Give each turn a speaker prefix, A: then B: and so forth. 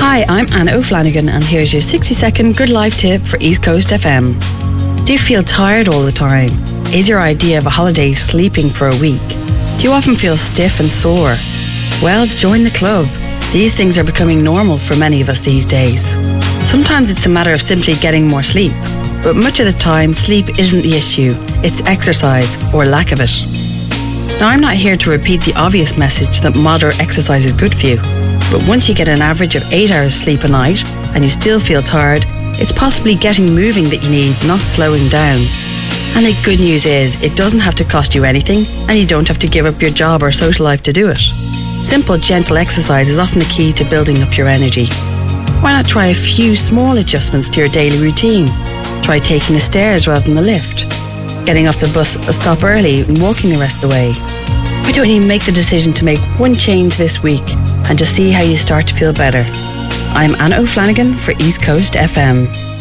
A: Hi, I'm Anna O'Flanagan and here's your 60-second good life tip for East Coast FM. Do you feel tired all the time? Is your idea of a holiday sleeping for a week? Do you often feel stiff and sore? Well, join the club. These things are becoming normal for many of us these days. Sometimes it's a matter of simply getting more sleep, but much of the time sleep isn't the issue, it's exercise or lack of it. Now, I'm not here to repeat the obvious message that moderate exercise is good for you, but once you get an average of 8 hours sleep a night and you still feel tired, it's possibly getting moving that you need, not slowing down. And the good news is, it doesn't have to cost you anything and you don't have to give up your job or social life to do it. Simple, gentle exercise is often the key to building up your energy. Why not try a few small adjustments to your daily routine? Try taking the stairs rather than the lift. Getting off the bus a stop early and walking the rest of the way. Why don't you make the decision to make one change this week and just see how you start to feel better? I'm Anna O'Flanagan for East Coast FM.